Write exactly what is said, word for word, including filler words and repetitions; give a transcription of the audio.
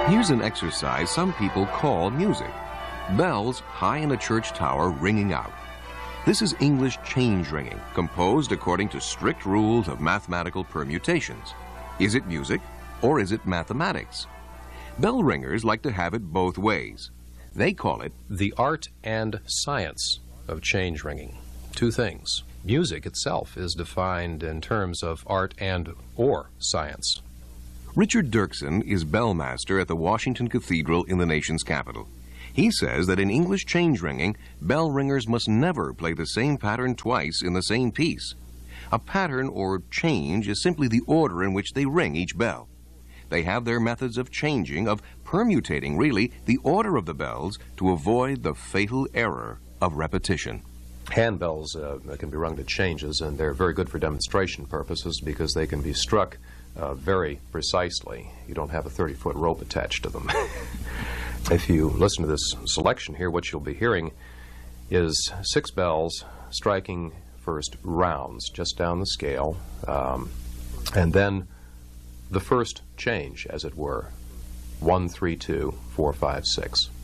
Here's an exercise some people call music. Bells high in a church tower ringing out. This is English change ringing, composed according to strict rules of mathematical permutations. Is it music or is it mathematics? Bell ringers like to have it both ways. They call it the art and science of change ringing. Two things. Music itself is defined in terms of art and or science. Richard Dirksen is bellmaster at the Washington Cathedral in the nation's capital. He says that in English change ringing, bell ringers must never play the same pattern twice in the same piece. A pattern or change is simply the order in which they ring each bell. They have their methods of changing, of permutating, really, the order of the bells to avoid the fatal error of repetition. Handbells uh, can be rung to changes, and they're very good for demonstration purposes because they can be struck uh, very precisely. You don't have a thirty-foot rope attached to them. If you listen to this selection here, what you'll be hearing is six bells striking first rounds just down the scale, um, and then the first change, as it were, one, three, two, four, five, six.